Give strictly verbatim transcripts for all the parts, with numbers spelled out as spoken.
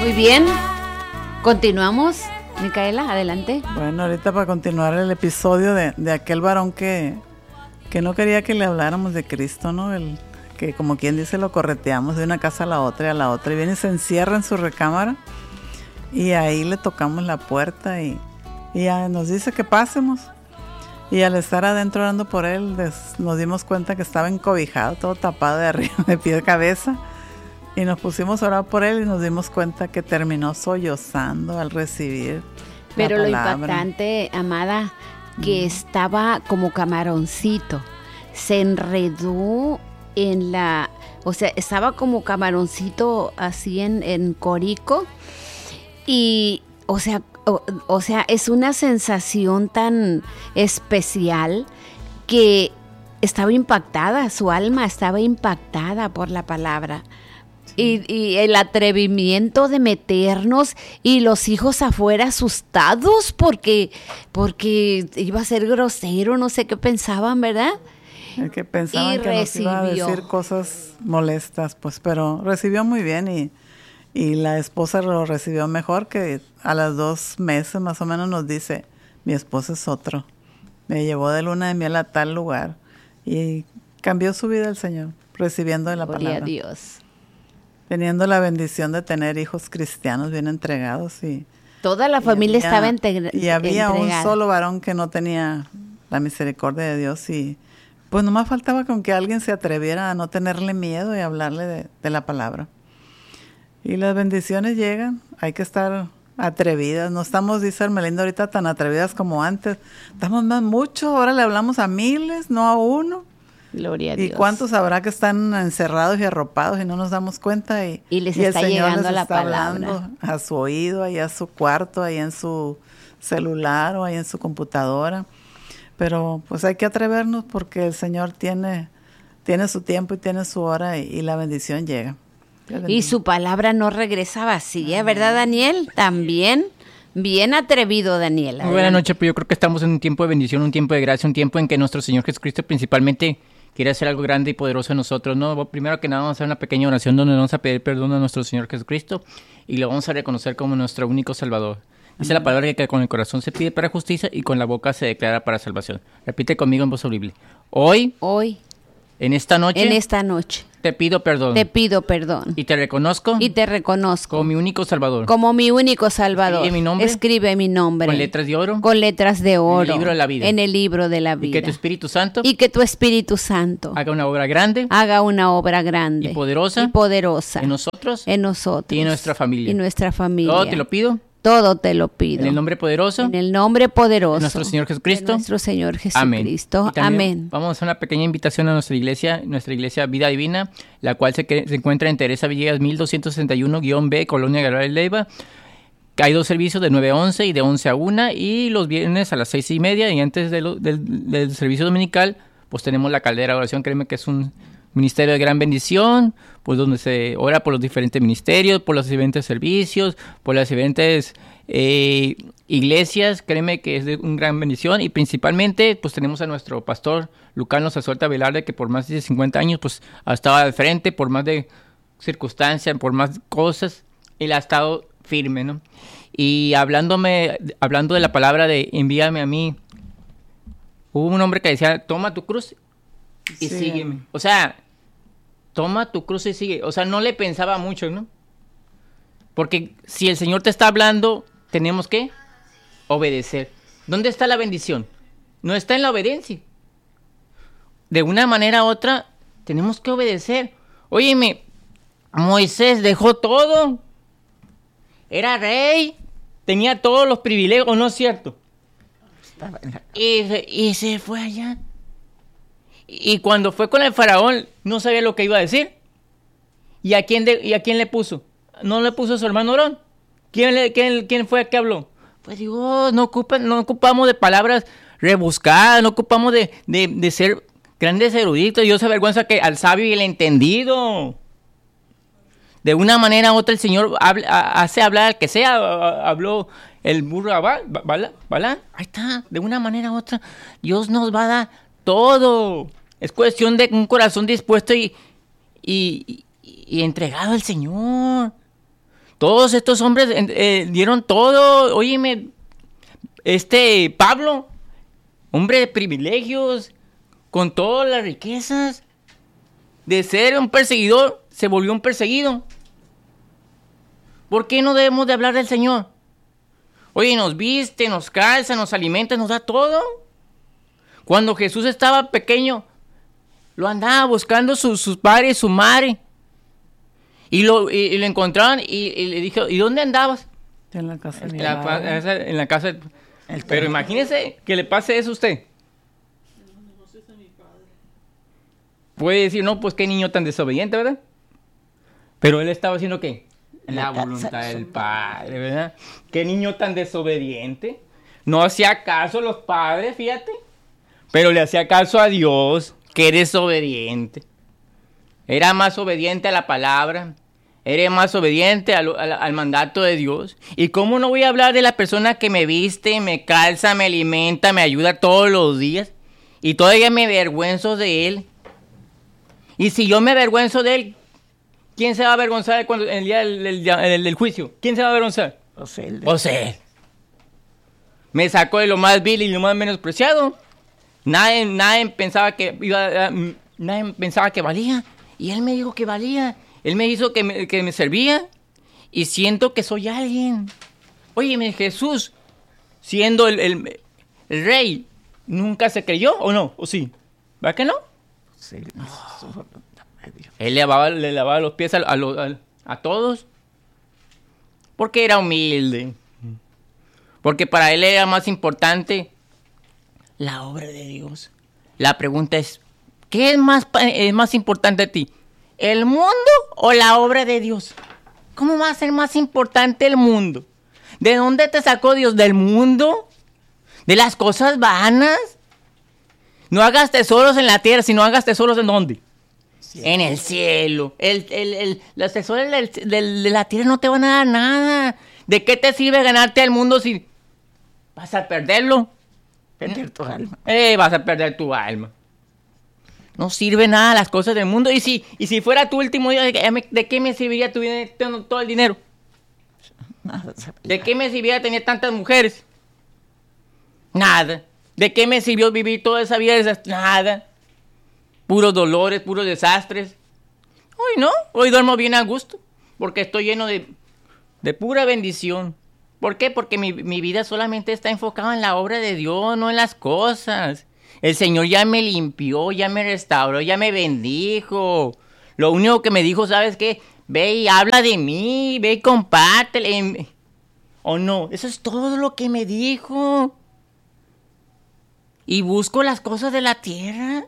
Muy bien. Continuamos. Micaela, adelante. Bueno, ahorita para continuar el episodio de, de aquel varón que, que no quería que le habláramos de Cristo, ¿no? El que, como quien dice, lo correteamos de una casa a la otra y a la otra. Y viene y se encierra en su recámara y ahí le tocamos la puerta y, y ya nos dice que pasemos. Y al estar adentro orando por él, des, nos dimos cuenta que estaba encobijado, todo tapado de arriba, de pie a cabeza. Y nos pusimos a orar por él y nos dimos cuenta que terminó sollozando al recibir Pero la lo palabra. impactante, amada, que mm. estaba como camaroncito. Se enredó en la... O sea, estaba como camaroncito así en, en corico. Y, o sea, o, o sea, es una sensación tan especial que estaba impactada, su alma estaba impactada por la palabra. Y, y el atrevimiento de meternos y los hijos afuera asustados porque, porque iba a ser grosero, no sé qué pensaban, ¿verdad? Es que pensaban y que recibió. Nos iba a decir cosas molestas, pues, pero recibió muy bien y, y la esposa lo recibió mejor, que a las dos meses más o menos nos dice, mi esposo es otro, me llevó de luna de miel a tal lugar y cambió su vida el Señor, recibiendo de la Gloria palabra. A Dios. Teniendo la bendición de tener hijos cristianos bien entregados. Y toda la familia había, estaba integra- Y había entregada. un solo varón que no tenía la misericordia de Dios y pues nomás faltaba con que alguien se atreviera a no tenerle miedo y hablarle de, de la palabra. Y las bendiciones llegan, hay que estar atrevidas. No estamos, dice Hermelinda, ahorita tan atrevidas como antes. Estamos más mucho, ahora le hablamos a miles, no a uno. Gloria a ¿Y Dios. cuántos habrá que están encerrados y arropados y no nos damos cuenta? Y, y les y está el Señor llegando les la está palabra hablando a su oído, ahí a su cuarto, ahí en su celular o ahí en su computadora. Pero pues hay que atrevernos porque el Señor tiene, tiene su tiempo y tiene su hora y, y la bendición llega. Y su palabra no regresa vacía, ¿verdad, Daniel? También. Bien atrevido, Daniel. Muy buenas noches, pues yo creo que estamos en un tiempo de bendición, un tiempo de gracia, un tiempo en que nuestro Señor Jesucristo principalmente quiere hacer algo grande y poderoso en nosotros, ¿no? Primero que nada vamos a hacer una pequeña oración donde vamos a pedir perdón a nuestro Señor Jesucristo y lo vamos a reconocer como nuestro único Salvador. Dice la palabra que con el corazón se pide para justicia y con la boca se declara para salvación. Repite conmigo en voz audible. Hoy, Hoy, en esta noche, en esta noche, te pido perdón. Te pido perdón. Y te reconozco. Y te reconozco. Como mi único Salvador. Como mi único Salvador. Escribe mi nombre. Escribe mi nombre. Con letras de oro. Con letras de oro. En el libro de la vida. En el libro de la vida. Y que tu Espíritu Santo. Y que tu Espíritu Santo. Haga una obra grande. Haga una obra grande. Y poderosa. Y poderosa. En nosotros. En nosotros. Y en nuestra familia. Y nuestra familia. Todo te lo pido. Todo te lo pido. En el nombre poderoso. En el nombre poderoso. De nuestro Señor Jesucristo. De nuestro Señor Jesucristo. Amén. Amén. Vamos a hacer una pequeña invitación a nuestra iglesia, nuestra iglesia Vida Divina, la cual se, se encuentra en Teresa Villegas mil doscientos sesenta y uno B, Colonia Gabriel Leiva. Hay dos servicios de nueve a once y de once a una y los viernes a las seis y media y antes de lo, del, del servicio dominical pues tenemos la caldera de oración. Créeme que es un ministerio de gran bendición, pues donde se ora por los diferentes ministerios, por los diferentes servicios, por las diferentes eh, iglesias. Créeme que es de una gran bendición y principalmente pues tenemos a nuestro pastor Lucano Sazueta Velarde, que por más de cincuenta años pues ha estado al frente, por más de circunstancias, por más cosas, él ha estado firme, ¿no? Y hablándome, hablando de la palabra de envíame a mí, hubo un hombre que decía, toma tu cruz y sí. sígueme. O sea, toma tu cruz y sigue. O sea, no le pensaba mucho, ¿no? Porque si el Señor te está hablando, tenemos que obedecer. ¿Dónde está la bendición? No está en la obediencia. De una manera u otra, tenemos que obedecer. Óyeme, Moisés dejó todo. Era rey. Tenía todos los privilegios, ¿no es cierto? Y, y se fue allá. Y cuando fue con el faraón, no sabía lo que iba a decir. ¿Y a quién, de, y a quién le puso? ¿No le puso a su hermano Aarón? ¿Quién, le, quién, quién fue el que habló? Pues digo, no, ocupa, no ocupamos de palabras rebuscadas, no ocupamos de, de, de ser grandes eruditos. Dios se avergüenza que al sabio y el entendido. De una manera u otra el Señor habla, hace hablar al que sea. Habló el burro a Balán. Balán. Ahí está. De una manera u otra Dios nos va a dar todo. Es cuestión de un corazón dispuesto y, y, y, y entregado al Señor. Todos estos hombres eh, dieron todo. Óyeme, este Pablo, hombre de privilegios, con todas las riquezas, de ser un perseguidor, se volvió un perseguido. ¿Por qué no debemos de hablar del Señor? Oye, nos viste, nos calza, nos alimenta, nos da todo. Cuando Jesús estaba pequeño, lo andaba buscando sus, sus padres y su madre. Y lo, y, y lo encontraron y, y le dijo, ¿y dónde andabas? En la casa de mi En la, padre. en la casa. De, El pero imagínese que le pase eso a usted. Puede decir, no, pues qué niño tan desobediente, ¿verdad? Pero él estaba haciendo ¿qué? La voluntad del Padre, ¿verdad? Qué niño tan desobediente. No hacía caso a los padres, fíjate. Pero le hacía caso a Dios, que eres obediente. Era más obediente a la palabra. Era más obediente al, al, al mandato de Dios. ¿Y cómo no voy a hablar de la persona que me viste, me calza, me alimenta, me ayuda todos los días? Y todavía me avergüenzo de él. Y si yo me avergüenzo de él, ¿quién se va a avergonzar cuando, en el día del, del, del, del juicio? ¿Quién se va a avergonzar? Pues él. Pues él. Me sacó de lo más vil y lo más menospreciado. Nadie, nadie pensaba que iba, nadie pensaba que valía. Y él me dijo que valía. Él me hizo que me, que me servía. Y siento que soy alguien. Óyeme, Jesús, siendo el, el, el rey, ¿nunca se creyó o no? ¿O sí? ¿Verdad que no? Sí, no. Él le lavaba, le lavaba los pies a, a, a, a todos. Porque era humilde. Porque para él era más importante la obra de Dios. La pregunta es, ¿qué es más, es más importante a ti? ¿El mundo o la obra de Dios? ¿Cómo va a ser más importante el mundo? ¿De dónde te sacó Dios? ¿Del mundo? ¿De las cosas vanas? No hagas tesoros en la tierra, sino hagas tesoros ¿en dónde? Sí. En el cielo. El, el, el, los tesoros del, del, de la tierra no te van a dar nada. ¿De qué te sirve ganarte al mundo si vas a perderlo? Perder tu alma. Eh, vas a perder tu alma. No sirve nada las cosas del mundo. Y si, y si fuera tu último día, ¿de qué me serviría tu vida teniendo todo el dinero? Nada. ¿De qué me serviría tener tantas mujeres? Nada. ¿De qué me sirvió vivir toda esa vida? Nada. Puros dolores, puros desastres. Hoy no, hoy duermo bien a gusto. Porque estoy lleno de, de pura bendición. ¿Por qué? Porque mi, mi vida solamente está enfocada en la obra de Dios, no en las cosas. El Señor ya me limpió, ya me restauró, ya me bendijo. Lo único que me dijo, ¿sabes qué? Ve y habla de mí, ve y compártele. ¿O no? Eso es todo lo que me dijo. Y busco las cosas de la tierra.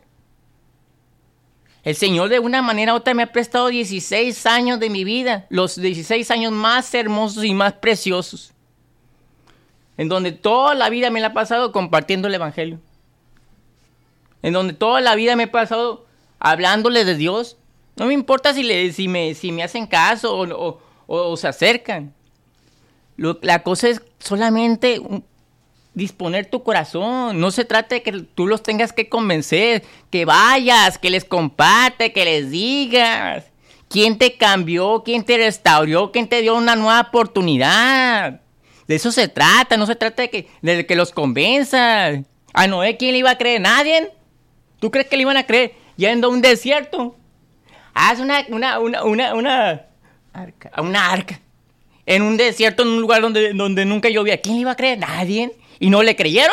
El Señor de una manera u otra me ha prestado dieciséis años de mi vida. Los dieciséis años más hermosos y más preciosos. En donde toda la vida me la he pasado compartiendo el Evangelio. En donde toda la vida me he pasado hablándole de Dios. No me importa si, le, si, me, si me hacen caso o, o, o, o se acercan. Lo, la cosa es solamente un, disponer tu corazón. No se trata de que tú los tengas que convencer. Que vayas, que les comparte, que les digas. ¿Quién te cambió? ¿Quién te restauró? ¿Quién te dio una nueva oportunidad? De eso se trata. No se trata de que, de que los convenzas. A Noé, ¿quién le iba a creer? ¿Nadie? ¿Tú crees que le iban a creer yendo a un desierto? Haz una, una, una, una, una arca. Una arca. En un desierto, en un lugar donde, donde nunca llovía. ¿Quién le iba a creer? Nadie. ¿Y no le creyeron?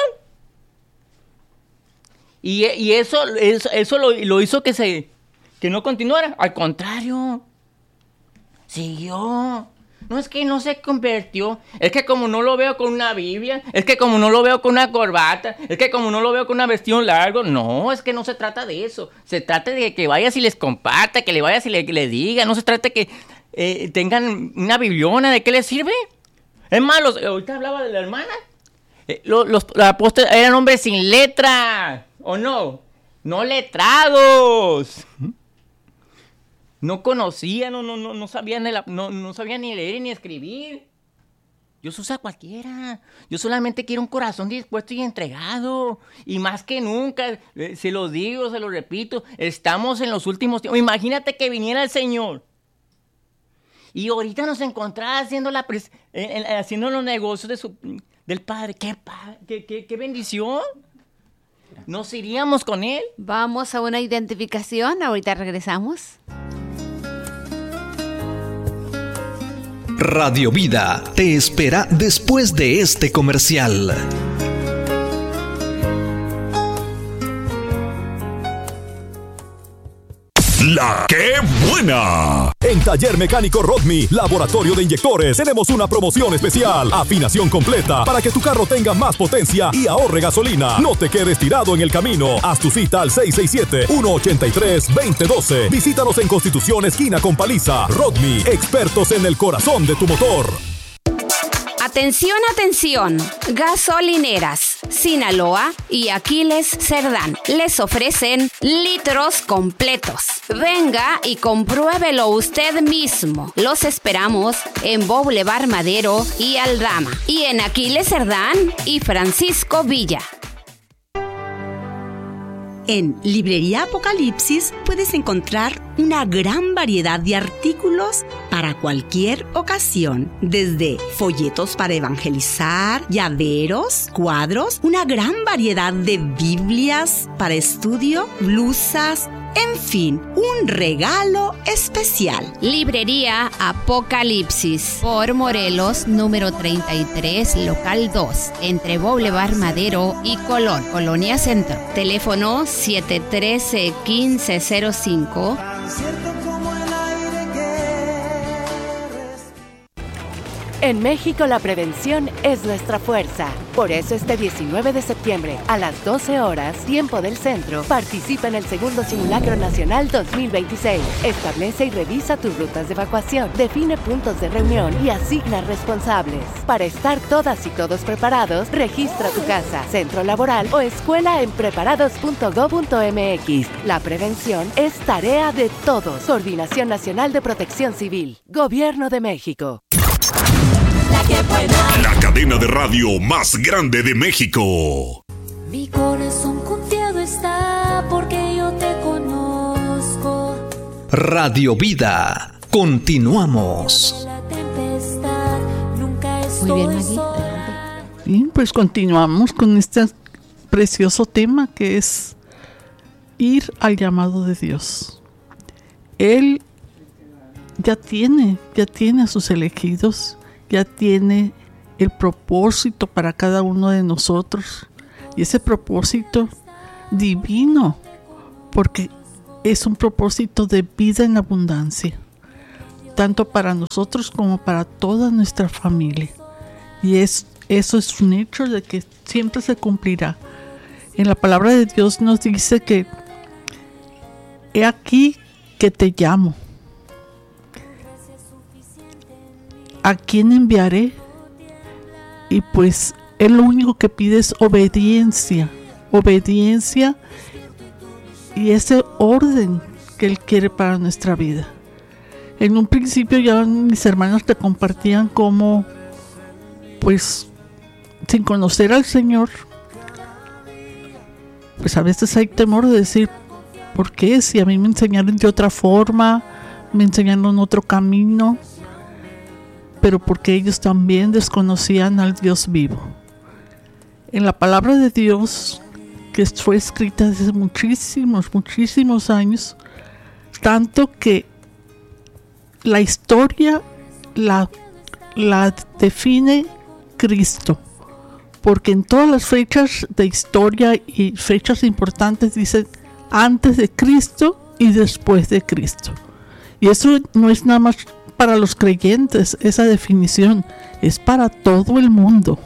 Y, y eso, eso, eso lo, lo hizo que, se, que no continuara. Al contrario. Siguió. No es que no se convirtió, es que como no lo veo con una Biblia, es que como no lo veo con una corbata, es que como no lo veo con un vestido largo, no, es que no se trata de eso. Se trata de que vayas y les comparta, que le vayas y le, le diga, no se trata de que eh, tengan una bibliona, ¿de qué les sirve? Es más, los, ahorita hablaba de la hermana, eh, los, los, los apóstoles eran hombres sin letra, ¿o no? No letrados. No conocían, no, no, no, no, sabían la, no, no sabían ni leer ni escribir. Dios usa a cualquiera. Yo solamente quiero un corazón dispuesto y entregado. Y más que nunca, eh, se lo digo, se lo repito, estamos en los últimos tiempos. Imagínate que viniera el Señor Y ahorita nos encontraba haciendo, la pres- eh, eh, haciendo los negocios de su, del Padre. ¡Qué, pa- qué, qué, qué bendición! ¿Nos iríamos con él? Vamos a una identificación, ahorita regresamos. Radio Vida te espera después de este comercial. ¡La qué buena! En Taller Mecánico Rodmi, Laboratorio de Inyectores, tenemos una promoción especial. Afinación completa para que tu carro tenga más potencia y ahorre gasolina. No te quedes tirado en el camino. Haz tu cita al seis seis siete, uno ocho tres, dos cero uno dos. Visítanos en Constitución, esquina con Paliza. Rodmi, expertos en el corazón de tu motor. Atención, atención, gasolineras, Sinaloa y Aquiles Cerdán les ofrecen litros completos. Venga y compruébelo usted mismo. Los esperamos en Boulevard Madero y Aldama y en Aquiles Cerdán y Francisco Villa. En Librería Apocalipsis puedes encontrar una gran variedad de artículos para cualquier ocasión, desde folletos para evangelizar, llaveros, cuadros, una gran variedad de Biblias para estudio, blusas, en fin, un regalo especial. Librería Apocalipsis por Morelos, número treinta y tres, local dos, entre Boulevard Madero y Colón, Colonia Centro. Teléfono siete uno tres, uno cinco cero cinco. En México la prevención es nuestra fuerza. Por eso este diecinueve de septiembre a las doce horas, tiempo del centro, participa en el segundo Simulacro Nacional dos mil veintiséis. Establece y revisa tus rutas de evacuación, define puntos de reunión y asigna responsables. Para estar todas y todos preparados, registra tu casa, centro laboral o escuela en preparados punto gob punto mx. La prevención es tarea de todos. Coordinación Nacional de Protección Civil. Gobierno de México. La cadena de radio más grande de México. Mi corazón confiado está porque yo te conozco. Radio Vida. Continuamos. La tempestad, nunca estoy Muy bien, Maggie. sola. Bien, pues continuamos con este precioso tema que es ir al llamado de Dios. Él ya tiene, ya tiene a sus elegidos, ya tiene el propósito para cada uno de nosotros. Y ese propósito divino, porque es un propósito de vida en abundancia, tanto para nosotros como para toda nuestra familia. Y es, eso es un hecho de que siempre se cumplirá. En la palabra de Dios nos dice que he aquí que te llamo. ¿A quién enviaré? Y pues Él lo único que pide es obediencia, obediencia y ese orden que Él quiere para nuestra vida. En un principio ya mis hermanos te compartían cómo, pues, sin conocer al Señor, pues a veces hay temor de decir, ¿por qué? Si a mí me enseñaron de otra forma, me enseñaron otro camino, pero porque ellos también desconocían al Dios vivo. En la palabra de Dios, que fue escrita desde muchísimos, muchísimos años, tanto que la historia la, la define Cristo, porque en todas las fechas de historia y fechas importantes dicen antes de Cristo y después de Cristo. Y eso no es nada más para los creyentes, esa definición es para todo el mundo.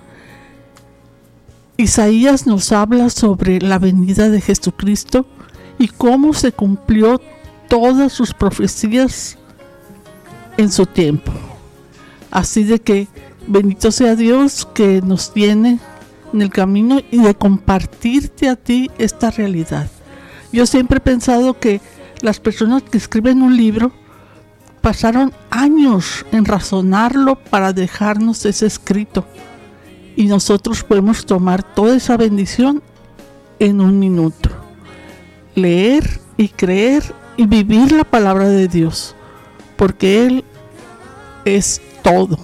Isaías nos habla sobre la venida de Jesucristo y cómo se cumplió todas sus profecías en su tiempo. Así de que bendito sea Dios que nos tiene en el camino y de compartirte a ti esta realidad. Yo siempre he pensado que las personas que escriben un libro pasaron años en razonarlo para dejarnos ese escrito. Y nosotros podemos tomar toda esa bendición en un minuto. Leer y creer y vivir la palabra de Dios. Porque Él es todo.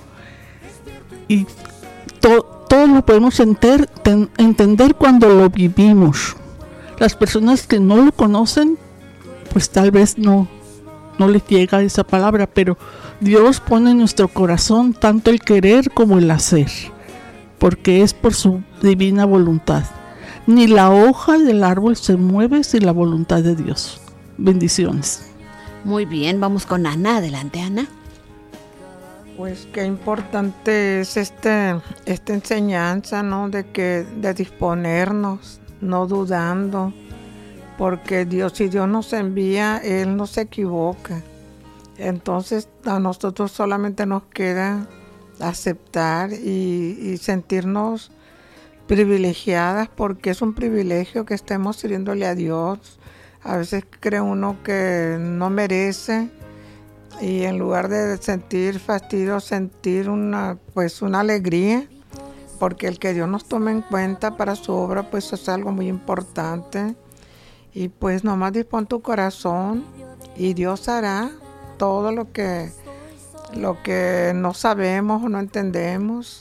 Y to, todo lo podemos enter, ten, entender cuando lo vivimos. Las personas que no lo conocen, pues tal vez no, no les llega esa palabra, pero Dios pone en nuestro corazón tanto el querer como el hacer, porque es por su divina voluntad. Ni la hoja del árbol se mueve sin la voluntad de Dios. Bendiciones. Muy bien, vamos con Ana. Adelante, Ana. Pues qué importante es este, esta enseñanza, ¿no? De que de disponernos, no dudando, porque Dios, si Dios nos envía, Él no se equivoca. Entonces a nosotros solamente nos queda aceptar y, y sentirnos privilegiadas, porque es un privilegio que estemos sirviéndole a Dios. A veces cree uno que no merece, y en lugar de sentir fastidio, sentir una pues una alegría, porque el que Dios nos tome en cuenta para su obra, pues es algo muy importante. Y pues nomás dispón tu corazón y Dios hará todo lo que lo que no sabemos o no entendemos.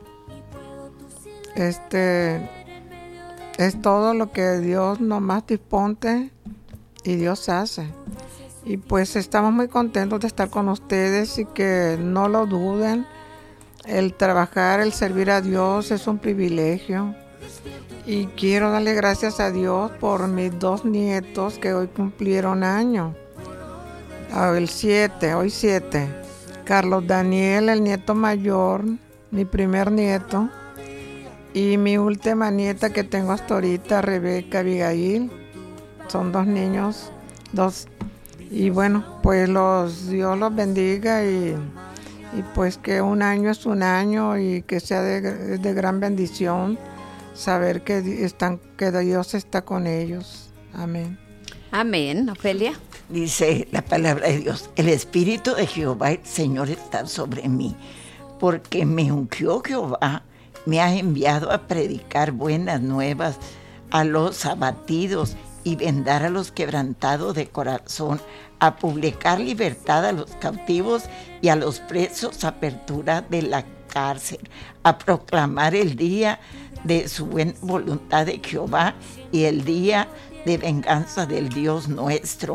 Este es todo lo que Dios nomás dispone y Dios hace. Y pues estamos muy contentos de estar con ustedes y que no lo duden. El trabajar, el servir a Dios es un privilegio. Y quiero darle gracias a Dios por mis dos nietos que hoy cumplieron año. El siete, hoy siete. Carlos Daniel, el nieto mayor, mi primer nieto. Y mi última nieta que tengo hasta ahorita, Rebeca Abigail. Son dos niños, dos. Y bueno, pues los Dios los bendiga y, y pues que un año es un año y que sea de, de gran bendición saber que están, que Dios está con ellos. Amén. Amén. Ofelia. Dice la palabra de Dios: el Espíritu de Jehová, el Señor, está sobre mí, porque me ungió Jehová, me ha enviado a predicar buenas nuevas a los abatidos y vendar a los quebrantados de corazón, a publicar libertad a los cautivos y a los presos apertura de la cárcel, a proclamar el día de su buena voluntad de Jehová y el día de venganza del Dios nuestro,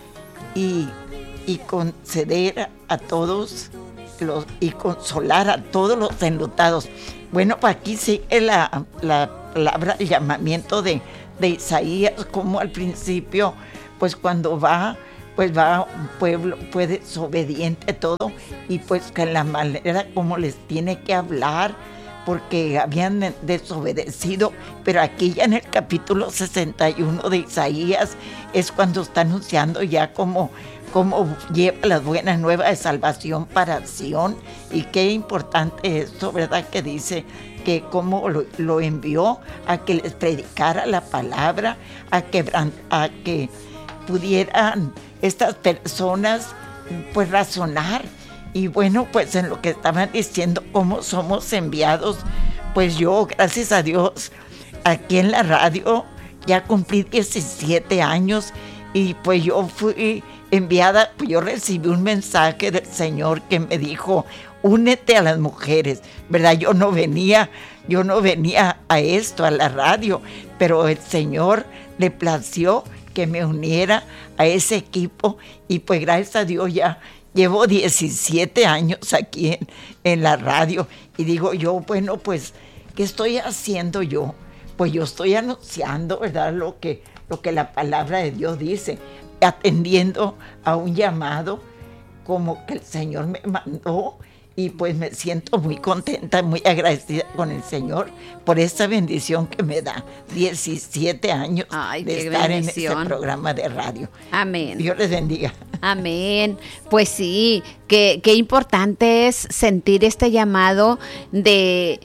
y, y conceder a todos los, y consolar a todos los enlutados. Bueno, pues aquí sigue la, la palabra, el llamamiento de de Isaías, como al principio, pues cuando va, pues va un pueblo, pues desobediente todo, y pues que en la manera como les tiene que hablar, porque habían desobedecido, pero aquí ya en el capítulo sesenta y uno de Isaías es cuando está anunciando ya como cómo lleva las buenas nuevas de salvación para Sión, y qué importante es esto, ¿verdad? Que dice que cómo lo, lo envió a que les predicara la palabra, a que, a que pudieran estas personas pues razonar. Y bueno, pues en lo que estaban diciendo, cómo somos enviados, pues yo, gracias a Dios, aquí en la radio ya cumplí diecisiete años, y pues yo fui enviada, pues yo recibí un mensaje del Señor que me dijo: únete a las mujeres, ¿verdad? Yo no venía, yo no venía a esto, a la radio, pero el Señor le plació que me uniera a ese equipo, y pues gracias a Dios ya llevo diecisiete años aquí en, en la radio, y digo yo, bueno, pues, ¿qué estoy haciendo yo? Pues yo estoy anunciando, ¿verdad?, lo que, lo que la palabra de Dios dice, atendiendo a un llamado como que el Señor me mandó, y pues me siento muy contenta, muy agradecida con el Señor por esta bendición que me da, diecisiete años. Ay, de estar bendición. En este programa de radio. Amén. Dios les bendiga. Amén. Pues sí, qué, qué importante es sentir este llamado de,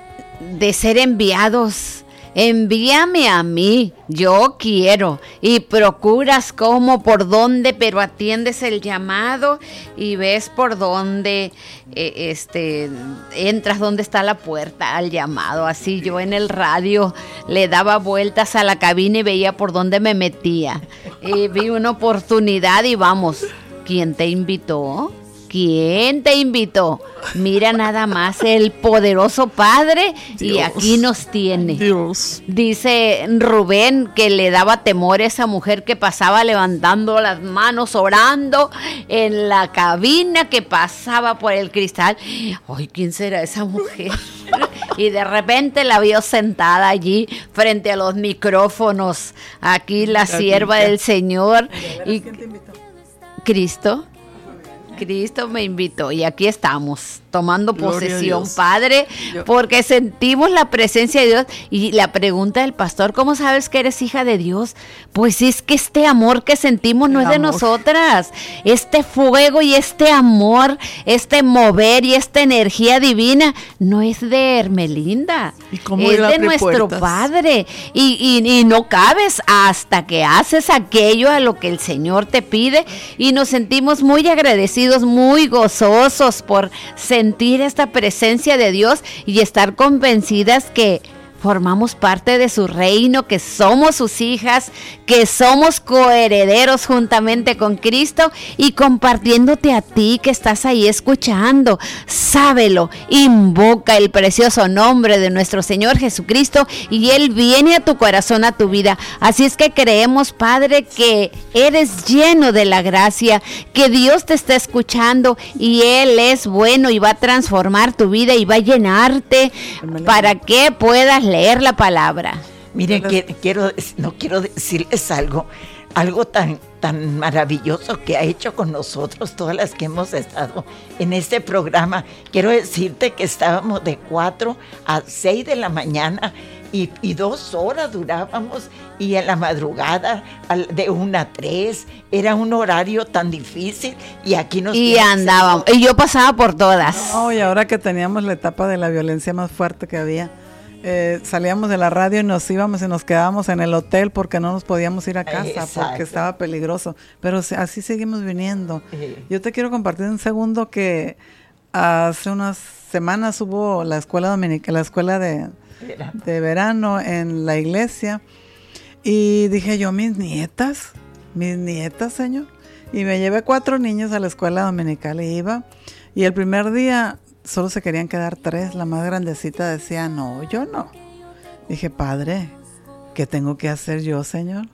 de ser enviados. Envíame a mí, yo quiero, y procuras cómo, por dónde, pero atiendes el llamado y ves por dónde eh, este, entras, dónde está la puerta al llamado. Así yo en el radio le daba vueltas a la cabina y veía por dónde me metía. Y vi una oportunidad y vamos, ¿quién te invitó? ¿Quién te invitó? Mira nada más, el poderoso Padre, Dios. Y aquí nos tiene. Dios. Dice Rubén que le daba temor a esa mujer que pasaba levantando las manos, orando en la cabina, que pasaba por el cristal. Ay, ¿quién será esa mujer? Y de repente la vio sentada allí frente a los micrófonos. Aquí la sierva del Señor. Y Cristo. Cristo me invitó y aquí estamos tomando posesión, Padre, porque sentimos la presencia de Dios. Y la pregunta del pastor, ¿cómo sabes que eres hija de Dios? Pues es que este amor que sentimos no es de nosotras. Este fuego y este amor, este mover y esta energía divina no es de Hermelinda, es de nuestro Padre. Y, y, y no cabes hasta que haces aquello a lo que el Señor te pide, y nos sentimos muy agradecidos, muy gozosos por sentir esta presencia de Dios y estar convencidas que formamos parte de su reino, que somos sus hijas, que somos coherederos juntamente con Cristo, y compartiéndote a ti que estás ahí escuchando. Sábelo, invoca el precioso nombre de nuestro Señor Jesucristo y Él viene a tu corazón, a tu vida. Así es que creemos, Padre, que eres lleno de la gracia, que Dios te está escuchando y Él es bueno y va a transformar tu vida y va a llenarte para que puedas leer la palabra. Miren, que, quiero, no quiero decirles algo, algo tan, tan maravilloso que ha hecho con nosotros todas las que hemos estado en este programa. Quiero decirte que estábamos de cuatro a seis de la mañana y, y dos horas durábamos, y en la madrugada de una a tres, era un horario tan difícil, y aquí nos... Y andábamos, y yo pasaba por todas. No, y ahora que teníamos la etapa de la violencia más fuerte que había, Eh, salíamos de la radio y nos íbamos y nos quedábamos en el hotel porque no nos podíamos ir a casa. Exacto. Porque estaba peligroso, pero así seguimos viniendo. Sí. Yo te quiero compartir un segundo que hace unas semanas hubo la escuela dominical, la escuela de verano. de verano en la iglesia, y dije yo, mis nietas, mis nietas, Señor, y me llevé cuatro niños a la escuela dominical y iba, y el primer día solo se querían quedar tres. La más grandecita decía, no, yo no. Dije, Padre, ¿qué tengo que hacer yo, Señor?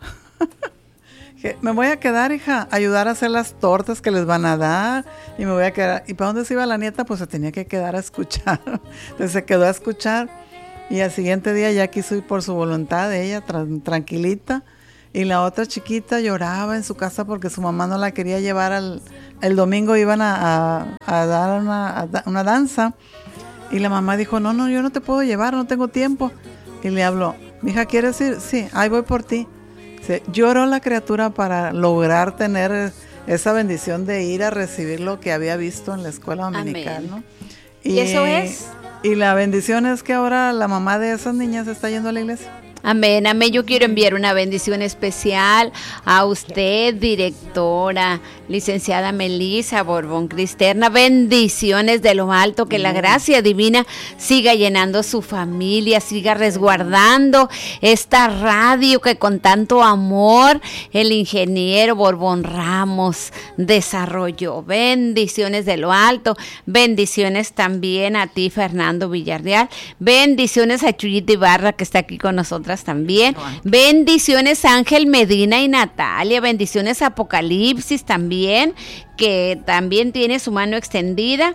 Me voy a quedar, hija, a ayudar a hacer las tortas que les van a dar, y me voy a quedar. ¿Y para dónde se iba la nieta? Pues se tenía que quedar a escuchar. Entonces se quedó a escuchar, y al siguiente día ya quiso ir por su voluntad de ella, tra- tranquilita. Y la otra chiquita lloraba en su casa porque su mamá no la quería llevar al... El domingo iban a, a, a dar una, a da, una danza, y la mamá dijo, no, no, yo no te puedo llevar, no tengo tiempo. Y le habló, mija, ¿quieres ir? Sí, ahí voy por ti. Se, lloró la criatura para lograr tener esa bendición de ir a recibir lo que había visto en la escuela dominical, ¿no? Y, ¿Y eso es? Y la bendición es que ahora la mamá de esas niñas está yendo a la iglesia. Amén, amén. Yo quiero enviar una bendición especial a usted, directora, licenciada Melissa Borbón Cristerna. Bendiciones de lo alto, que la gracia divina siga llenando su familia, siga resguardando esta radio que con tanto amor el ingeniero Borbón Ramos desarrolló. Bendiciones de lo alto, bendiciones también a ti, Fernando Villarreal, bendiciones a Chuyita Ibarra, que está aquí con nosotros también, bendiciones Ángel Medina y Natalia, bendiciones Apocalipsis también, que también tiene su mano extendida,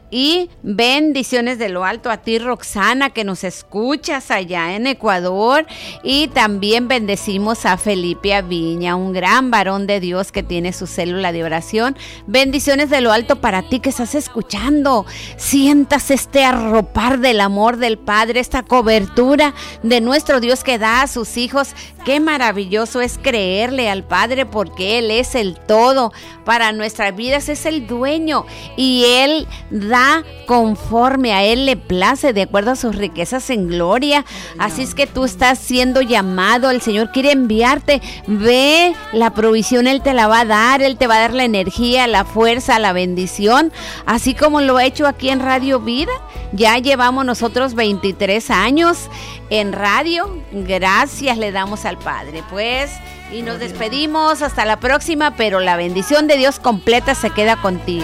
y bendiciones de lo alto a ti, Roxana, que nos escuchas allá en Ecuador, y también bendecimos a Felipe Aviña, un gran varón de Dios que tiene su célula de oración. Bendiciones de lo alto para ti que estás escuchando, sientas este arropar del amor del Padre, esta cobertura de nuestro Dios que da a sus hijos. Qué maravilloso es creerle al Padre, porque Él es el todo para nuestras vidas, es el dueño, y Él da conforme a Él le place, de acuerdo a sus riquezas en gloria. Así es que tú estás siendo llamado, el Señor quiere enviarte. Ve la provisión, Él te la va a dar, Él te va a dar la energía, la fuerza, la bendición, así como lo ha hecho aquí en Radio Vida. Ya llevamos nosotros veintitrés años en radio, gracias le damos al Padre, pues, y nos despedimos hasta la próxima, pero la bendición de Dios completa se queda contigo.